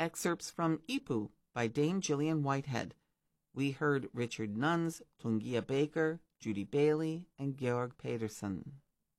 excerpts from Ipu by Dame Gillian Whitehead. We heard Richard Nuns, Tungia Baker, Judy Bailey, and Georg Pedersen.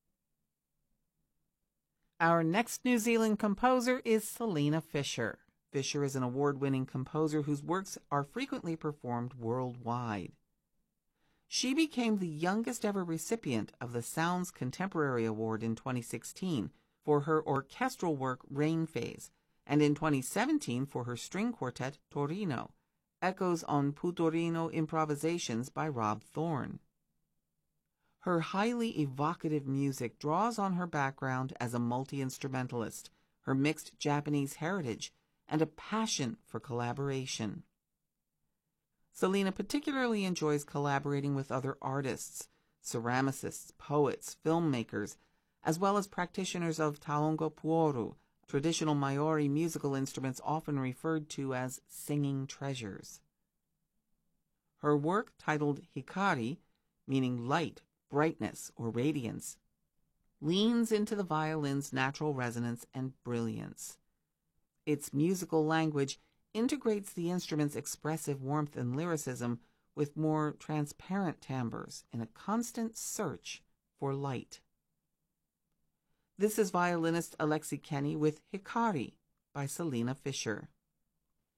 Our next New Zealand composer is Selina Fisher. Fisher is an award-winning composer whose works are frequently performed worldwide. She became the youngest ever recipient of the Sounds Contemporary Award in 2016 for her orchestral work Rain Phase, and in 2017 for her string quartet Torino, Echoes on Putorino Improvisations by Rob Thorne. Her highly evocative music draws on her background as a multi-instrumentalist, her mixed Japanese heritage, and a passion for collaboration. Selina particularly enjoys collaborating with other artists, ceramicists, poets, filmmakers, as well as practitioners of taonga puoru, traditional Maori musical instruments often referred to as singing treasures. Her work, titled Hikari, meaning light, brightness, or radiance, leans into the violin's natural resonance and brilliance. Its musical language integrates the instrument's expressive warmth and lyricism with more transparent timbres in a constant search for light. This is violinist Alexi Kenny with Hikari by Selina Fisher.